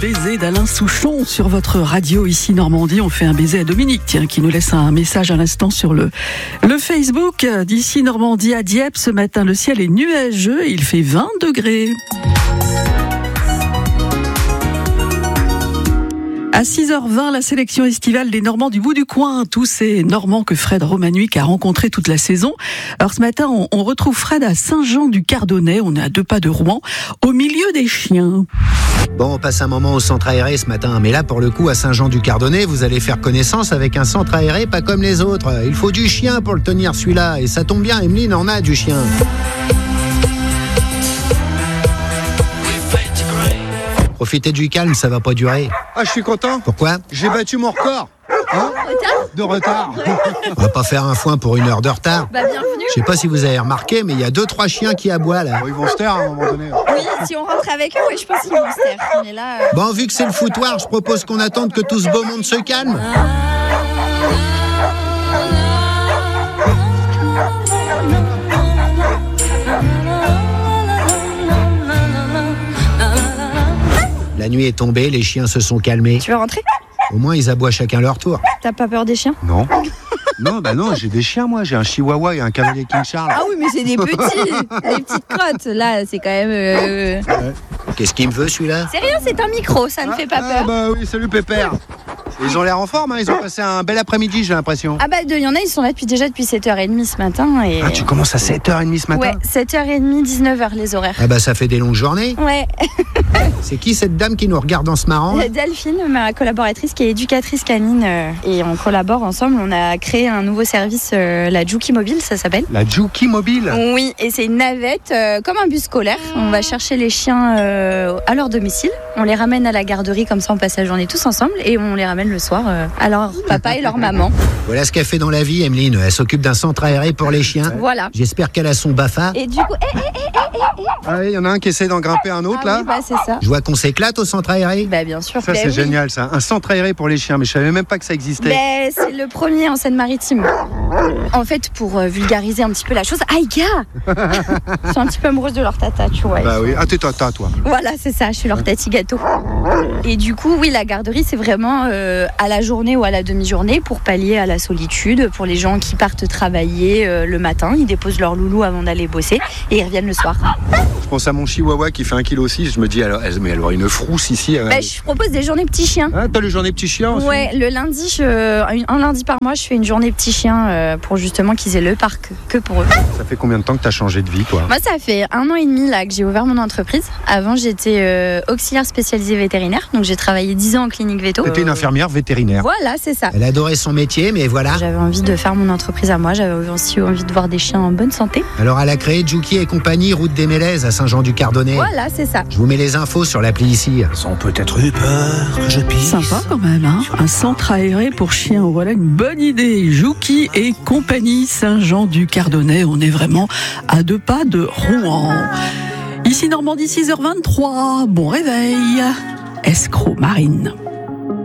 baiser d'Alain Souchon sur votre radio ici Normandie. On fait un baiser à Dominique, tiens, qui nous laisse un message à l'instant sur le Facebook. D'ici Normandie à Dieppe, ce matin, le ciel est nuageux et il fait 20 degrés. À 6h20, la sélection estivale des Normands du bout du coin. Tous ces Normands que Fred Romanuic a rencontrés toute la saison. Alors ce matin, on retrouve Fred à Saint-Jean-du-Cardonnais. On est à 2 pas de Rouen, au milieu des chiens. Bon, on passe un moment au centre aéré ce matin. Mais là, pour le coup, à Saint-Jean-du-Cardonnais, vous allez faire connaissance avec un centre aéré pas comme les autres. Il faut du chien pour le tenir, celui-là. Et ça tombe bien, Emeline en a du chien. Profitez du calme, ça va pas durer. Ah, je suis content. Pourquoi ? J'ai battu mon record. Hein ? De retard. On va pas faire un foin pour 1 heure de retard. Bah, bienvenue. Je sais pas si vous avez remarqué, mais il y a 2-3 chiens qui aboient là. Bon, ils vont se taire à un moment donné. Oui, si on rentre avec eux, oui, je pense qu'ils vont se taire. Mais là, Bon, vu que c'est le foutoir, je propose qu'on attende que tout ce beau monde se calme. La nuit est tombée, les chiens se sont calmés. tu veux rentrer ? Au moins, ils aboient chacun leur tour. T'as pas peur des chiens ? Non. Non, j'ai des chiens, moi. J'ai un chihuahua et un cavalier King Charles. Ah oui, mais c'est des petits, des petites crottes. Là, c'est quand même. Qu'est-ce qu'il me veut, celui-là ? C'est rien, c'est un micro, ça ne fait pas Ah peur. bah oui, salut Pépère. Ils ont l'air en forme, hein. Ils ont passé un bel après-midi, j'ai l'impression. Ah bah, il y en a, ils sont là depuis 7h30 ce matin. Et... Ah, tu commences à 7h30 ce matin ? Ouais, 7h30, 19h les horaires. Ah bah, ça fait des longues journées. Ouais, C'est qui cette dame qui nous regarde en se marrant ? Delphine, ma collaboratrice qui est éducatrice canine, et on collabore ensemble. On a créé un nouveau service, la Juki Mobile, ça s'appelle. La Juki Mobile. Oui, et c'est une navette comme un bus scolaire. On va chercher les chiens à leur domicile. On les ramène à la garderie, comme ça on passe la journée tous ensemble, et on les ramène le soir à leur papa et leur maman. Voilà ce qu'elle fait dans la vie, Emeline. Elle s'occupe d'un centre aéré pour les chiens. Voilà. J'espère qu'elle a son BAFA. Et du coup, Ah oui, il y en a un qui essaie d'en grimper un autre, là. oui, bah, c'est ça. Je vois qu'on s'éclate au centre aéré. Bah bien sûr. Ça, Bah, c'est oui. génial, ça. Un centre aéré pour les chiens, mais je savais même pas que ça existait. Ben, c'est le premier en Seine-Maritime. En fait, pour vulgariser un petit peu la chose, aïe gars, je suis un petit peu amoureuse de leur tata, tu vois. Bah oui. Ah, t'es tata, toi. Voilà, c'est ça, je suis leur tati gâteau. Et du coup, oui, la garderie, c'est vraiment à la journée ou à la demi-journée pour pallier à la solitude, pour les gens qui partent travailler le matin, ils déposent leur loulou avant d'aller bosser et ils reviennent le soir. Je pense à mon chihuahua qui fait 1,6 kg. Je me dis, alors, mais elle aurait une frousse ici. Ben, je propose des journées petits chiens. Ah, t'as les journées petits chiens aussi ? Ouais, le lundi, un lundi par mois, je fais une journée petits chiens pour justement qu'ils aient le parc que pour eux. Ça fait combien de temps que t'as changé de vie, toi ? Moi, ça fait 1 an et demi là que j'ai ouvert mon entreprise. Avant, j'étais auxiliaire spécialisée vétérinaire, donc j'ai travaillé 10 ans en clinique veto. T'étais une infirmière vétérinaire. Voilà, c'est ça. Elle adorait son métier, mais voilà. J'avais envie de faire mon entreprise à moi, j'avais aussi envie de voir des chiens en bonne santé. Alors elle a créé Juki et compagnie, route des Mélèzes à Saint-Jean-du-Cardonnais. Voilà, c'est ça. Je vous mets les infos sur l'appli ici. Sans peut-être eu peur que je pisse. Sympa quand même, hein. Un centre aéré pour chiens. Voilà une bonne idée. Juki et compagnie, Saint-Jean-du-Cardonnais. On est vraiment à 2 pas de Rouen. Ici Normandie, 6h23. Bon réveil. Escroc Marine.